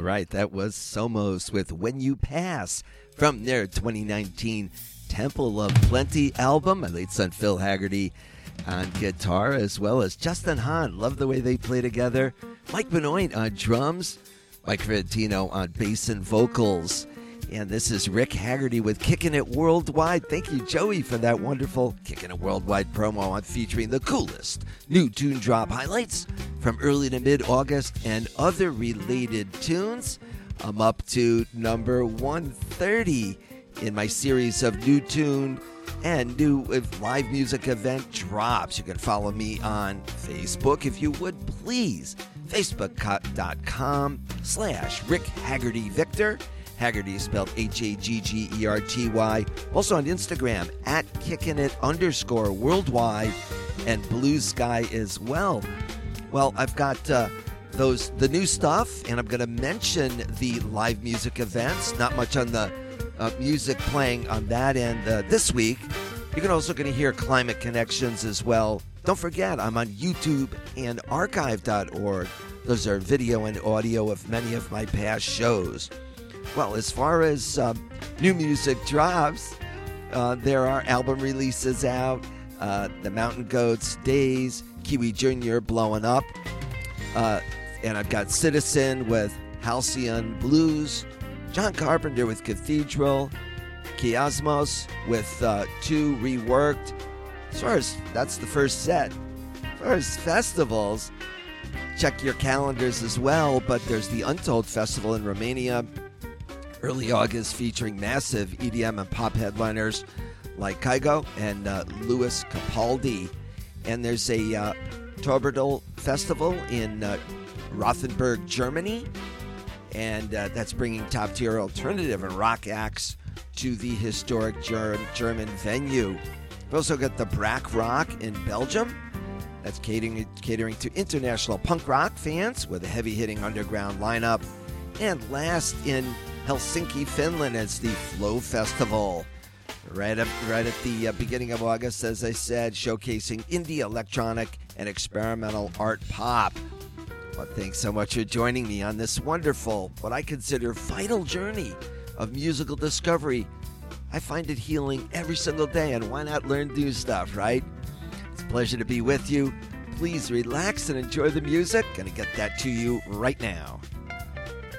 All right, that was Somos with When You Pass from their 2019 Temple of Plenty album. My late son Phil Haggerty on guitar, as well as Justin Hahn. Love the way they play together. Mike Benoit on drums. Mike Ferrantino on bass and vocals. And this is Rick Haggerty with Kicking It Worldwide. Thank you, Joey, for that wonderful Kicking It Worldwide promo on featuring the coolest new tune drop highlights from early to mid-August and other related tunes. I'm up to number 130 in my series of new tune and new live music event drops. You can follow me on Facebook if you would, please. Facebook.com/Rick Haggerty Victor. Haggerty is spelled Haggerty. Also on Instagram at @kickinit_worldwide and Blue Sky as well. Well, I've got the new stuff, and I'm going to mention the live music events. Not much on the music playing on that end this week. You're also going to hear Climate Connections as well. Don't forget, I'm on YouTube and archive.org. Those are video and audio of many of my past shows. Well, as far as new music drops, there are album releases out. The Mountain Goats, Days, Kiwi Jr. blowing up. And I've got Citizen with Halcyon Blues, John Carpenter with Cathedral, Kiasmos with 2 Reworked. As far as that's the first set. As far as festivals, check your calendars as well, but there's the Untold Festival in Romania, early August, featuring massive EDM and pop headliners like Kygo and Louis Capaldi. And there's a Torberdal Festival in Rothenburg, Germany, and that's bringing top-tier alternative and rock acts to the historic German venue. We've also got the Brack Rock in Belgium. That's catering to international punk rock fans with a heavy-hitting underground lineup. And last in Helsinki, Finland, is the Flow Festival. Right at the beginning of August, as I said, showcasing indie, electronic, and experimental art pop. Well, thanks so much for joining me on this wonderful, what I consider vital journey of musical discovery. I find it healing every single day, and why not learn new stuff, right? It's a pleasure to be with you. Please relax and enjoy the music. Gonna get that to you right now.